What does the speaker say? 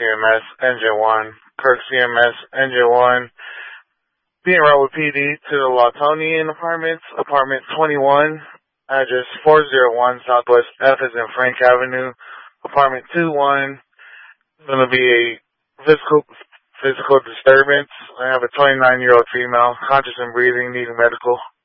CMS, Engine 1. Kirk CMS, Engine 1. Being route with PD to the Lawtonian Apartments, Apartment 21, address 401 Southwest F as in Frank Avenue, Apartment 21. It's going to be a physical disturbance. I have a 29-year-old female, conscious and breathing, needing medical.